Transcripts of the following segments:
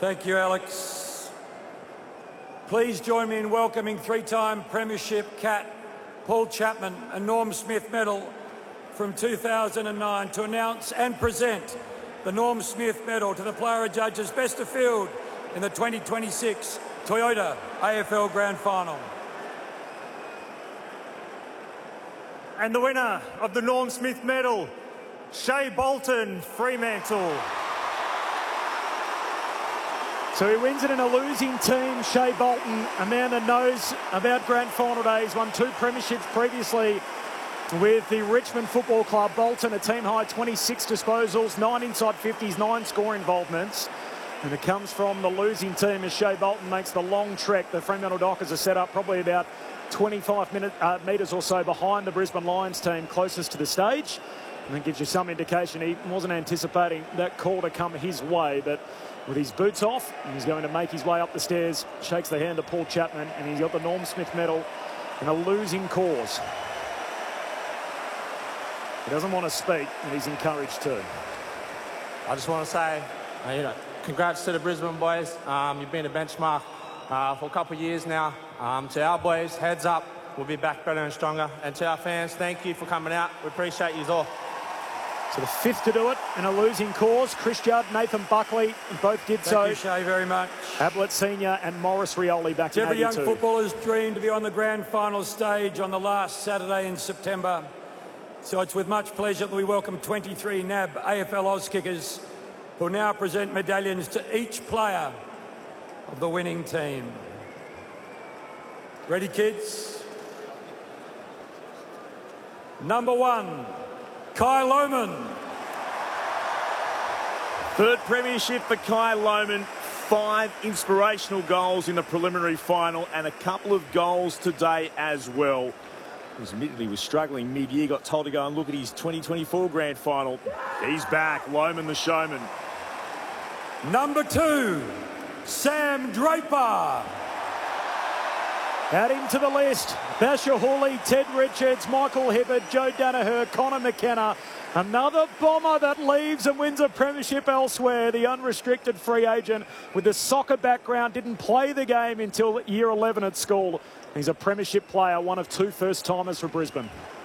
Thank you, Alex. Please join me in welcoming three-time Premiership Cat Paul Chapman and Norm Smith Medal from 2009 to announce and present the Norm Smith Medal to the player judges best of field in the 2026 Toyota AFL Grand Final. And the winner of the Norm Smith Medal, Shai Bolton, Fremantle. So he wins it in a losing team, Shai Bolton, a man that knows about grand final days, won 2 premierships previously with the Richmond Football Club. Bolton, a team-high 26 disposals, 9 inside 50s, 9 score involvements. And it comes from the losing team as Shai Bolton makes the long trek. The Fremantle Dockers are set up probably about 25 metres or so behind the Brisbane Lions team closest to the stage. And that gives you some indication he wasn't anticipating that call to come his way, but with his boots off, he's going to make his way up the stairs, shakes the hand of Paul Chapman, and he's got the Norm Smith Medal in a losing cause. He doesn't want to speak, and he's encouraged to. I just want to say, congrats to the Brisbane boys. You've been a benchmark for a couple of years now. To our boys, heads up. We'll be back better and stronger. And to our fans, thank you for coming out. We appreciate you all. So the fifth to do it in a losing cause. Chris Judd, Nathan Buckley both did so. Thank you, Shai, very much. Ablett Senior and Maurice Rioli back in 82. Every young footballer's dream to be on the grand final stage on the last Saturday in September. So it's with much pleasure that we welcome 23 NAB AFL Auskickers who now present medallions to each player of the winning team. Ready, kids? Number 1, Kai Lohmann. Third premiership for Kai Lohmann. 5 inspirational goals in the preliminary final and a couple of goals today as well. He was struggling mid-year, got told to go and look at his 2024 grand final. He's back, Lohmann the showman. Number 2, Sam Draper. Add him to the list. Basher Hawley, Ted Richards, Michael Hibbert, Joe Danaher, Connor McKenna. Another bomber that leaves and wins a premiership elsewhere. The unrestricted free agent with the soccer background didn't play the game until year 11 at school. He's a premiership player, one of 2 first-timers for Brisbane.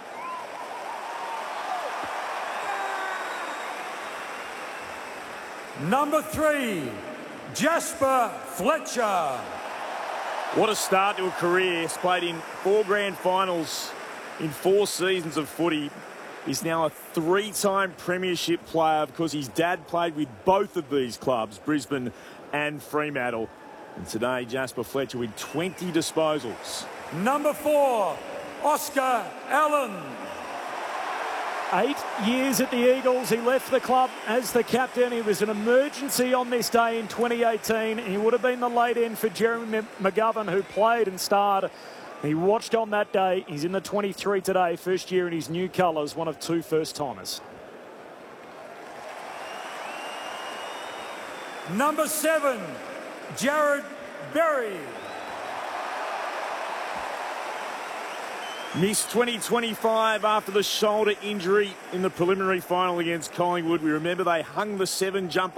Number 3, Jasper Fletcher. What a start to a career. He's played in 4 grand finals in 4 seasons of footy. He's now a 3-time premiership player because his dad played with both of these clubs, Brisbane and Fremantle. And today, Jasper Fletcher with 20 disposals. Number 4, Oscar Allen. 8 years at the Eagles. He left the club as the captain. He was an emergency on this day in 2018. He would have been the late end for Jeremy McGovern, who played and starred. He watched on that day. He's in the 23 today, first year in his new colours, one of 2 first-timers. Number 7, Jared Berry. Missed 2025 after the shoulder injury in the preliminary final against Collingwood. We remember they hung the 7 jumper